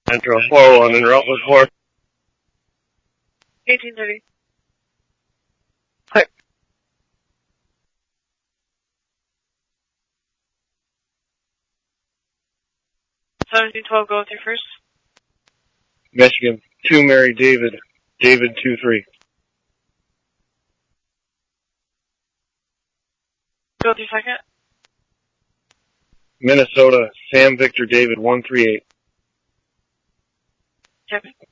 Central 4-1 and route with 4. 1830. Hi. $1712, go with your first. Michigan 2 Mary David, David 2-3. Go with your second. Minnesota Sam Victor David 138. Kevin.